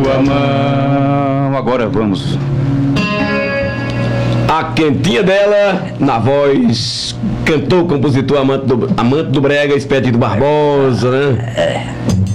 tua mão. Agora vamos. A quentinha dela, na voz, cantor, compositor, amante do brega, Expedito Barbosa, né?